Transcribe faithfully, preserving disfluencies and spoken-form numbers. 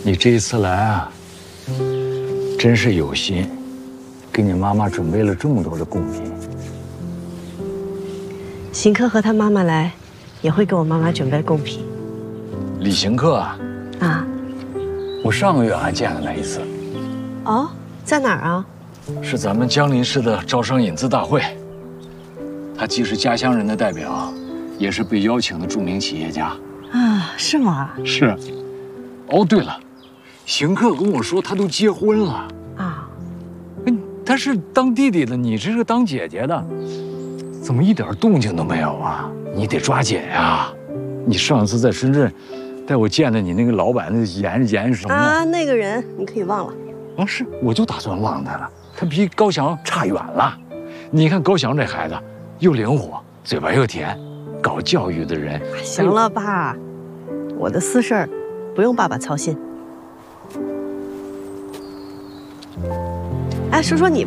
你这一次来啊，真是有心，给你妈妈准备了这么多的贡品。 邢科和他妈妈来，也会给我妈妈准备贡品。 李行客啊， 啊， 我上个月还见了他一次。 哦，在哪儿啊？ 是咱们江林市的招商引资大会。他既是家乡人的代表，也是被邀请的著名企业家。 啊，是吗？ 是。哦，对了，邢客跟我说他都结婚了。 啊， 嗯，他是当弟弟的，你这是当姐姐的，怎么一点动静都没有啊？你得抓紧呀！你上次在深圳带我见的你那个老板，那严严什么啊？那个人你可以忘了。 啊，是，我就打算忘他了。他比高翔差远了。你看高翔这孩子，又灵活，嘴巴又甜，搞教育的人。 行了，爸，我的私事儿不用爸爸操心。哎，说说你吧。